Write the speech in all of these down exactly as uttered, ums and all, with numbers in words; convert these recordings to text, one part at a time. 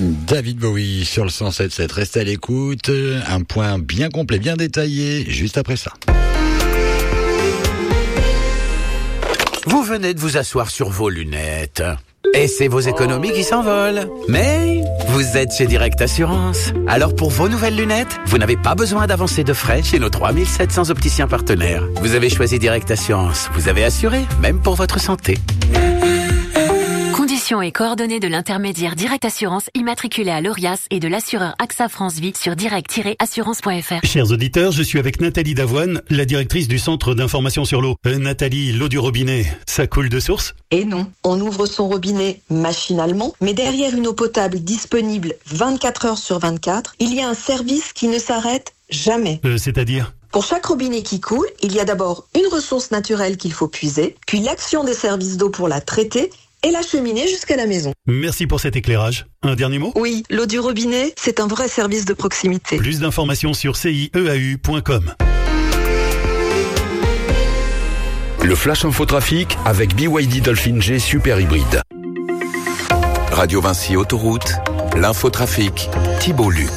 David Bowie sur le cent sept sept. Restez à l'écoute. Un point bien complet, bien détaillé, juste après ça. Vous venez de vous asseoir sur vos lunettes. Et c'est vos économies qui s'envolent. Mais vous êtes chez Direct Assurance. Alors pour vos nouvelles lunettes, vous n'avez pas besoin d'avancer de frais chez nos trois mille sept cents opticiens partenaires. Vous avez choisi Direct Assurance. Vous avez assuré, même pour votre santé. Conditions et coordonnées de l'intermédiaire Direct Assurance immatriculé à l'Orias et de l'assureur AXA France Vie sur direct tiret assurance point f r. Chers auditeurs, je suis avec Nathalie Davoine, la directrice du Centre d'information sur l'eau. Euh, Nathalie, l'eau du robinet, ça coule de source ? Et non, on ouvre son robinet machinalement, mais derrière une eau potable disponible vingt-quatre heures sur vingt-quatre, il y a un service qui ne s'arrête jamais. Euh, c'est-à-dire ? Pour chaque robinet qui coule, il y a d'abord une ressource naturelle qu'il faut puiser, puis l'action des services d'eau pour la traiter et l'acheminer jusqu'à la maison. Merci pour cet éclairage. Un dernier mot ? Oui, l'eau du robinet, c'est un vrai service de proximité. Plus d'informations sur c i e a u point com. Le Flash Infotrafic avec B Y D Dolphin G Super Hybride. Radio Vinci Autoroute, l'infotrafic, Thibault Luc.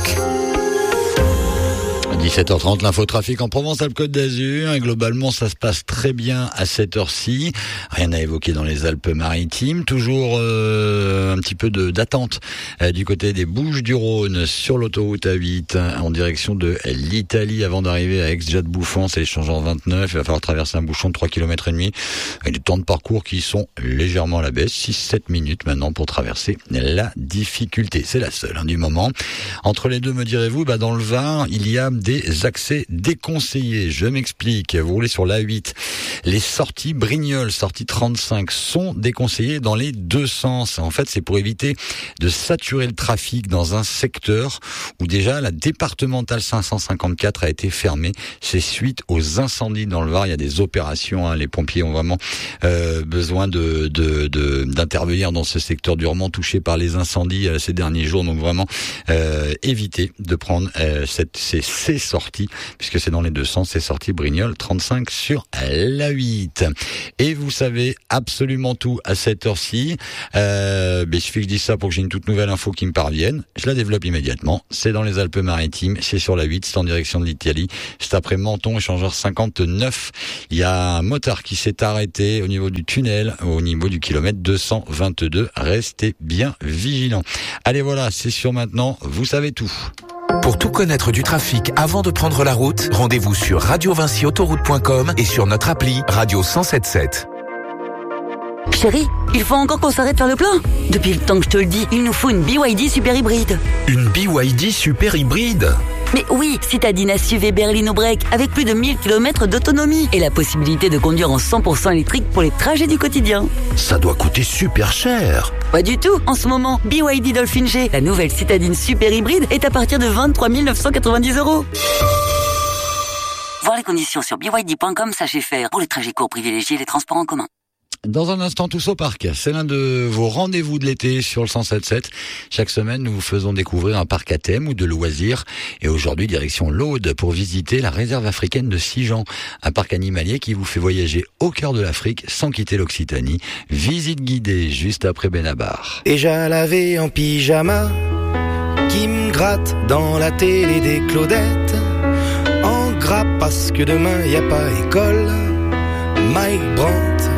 dix-sept heures trente, l'infotrafic en Provence-Alpes-Côte d'Azur. Et globalement, ça se passe très bien à cette heure-ci. Rien à évoquer dans les Alpes-Maritimes. Toujours euh, un petit peu de, d'attente euh, du côté des Bouches-du-Rhône sur l'autoroute A huit en direction de l'Italie avant d'arriver à Aix-Jade-Bouffant. C'est l'échangeant vingt-neuf. Il va falloir traverser un bouchon de trois kilomètres et demi avec des temps de parcours qui sont légèrement à la baisse. six sept minutes maintenant pour traverser la difficulté. C'est la seule hein, du moment. Entre les deux, me direz-vous, bah, dans le Var, il y a des accès déconseillés. Je m'explique. Vous roulez sur l'A huit. Les sorties Brignoles, sortie trente-cinq, sont déconseillées dans les deux sens. En fait, c'est pour éviter de saturer le trafic dans un secteur où déjà la départementale cinq cent cinquante-quatre a été fermée. C'est suite aux incendies dans le Var. Il y a des opérations. Hein. Les pompiers ont vraiment euh, besoin de, de, de, d'intervenir dans ce secteur durement touché par les incendies euh, ces derniers jours. Donc vraiment, euh, éviter de prendre euh, cette, ces, ces sorties, puisque c'est dans les deux sens, c'est sorti Brignoles trente-cinq sur l'A huit. Et vous savez absolument tout à cette heure-ci. Euh, ben, il suffit que je dise ça pour que j'ai une toute nouvelle info qui me parvienne. Je la développe immédiatement. C'est dans les Alpes-Maritimes, c'est sur l'A huit, c'est en direction de l'Italie. C'est après Menton, échangeur cinquante-neuf. Il y a un motard qui s'est arrêté au niveau du tunnel, au niveau du kilomètre deux cent vingt-deux. Restez bien vigilants. Allez voilà, c'est sûr maintenant, vous savez tout. Pour tout connaître du trafic avant de prendre la route, rendez-vous sur radio vinci autoroute point com et sur notre appli Radio cent sept sept. Chérie, il faut encore qu'on s'arrête faire le plein. Depuis le temps que je te le dis, il nous faut une B Y D super hybride. Une B Y D super hybride ? Mais oui, citadine S U V Berlino Break avec plus de mille kilomètres d'autonomie et la possibilité de conduire en cent pour cent électrique pour les trajets du quotidien. Ça doit coûter super cher. Pas du tout. En ce moment, B Y D Dolphin G, la nouvelle citadine super hybride, est à partir de vingt-trois mille neuf cent quatre-vingt-dix euros. Voir les conditions sur b y d point com, sachez faire. Pour les trajets courts, privilégiez les transports en commun. Dans un instant, tous au parc. C'est l'un de vos rendez-vous de l'été sur le cent sept sept. Chaque semaine, nous vous faisons découvrir un parc à thème ou de loisirs. Et aujourd'hui, direction l'Aude pour visiter la réserve africaine de Sijan. Un parc animalier qui vous fait voyager au cœur de l'Afrique sans quitter l'Occitanie. Visite guidée juste après Benabar. Déjà lavé en pyjama, qui me gratte dans la télé des Claudettes. En gras parce que demain y a pas école. Mike Brandt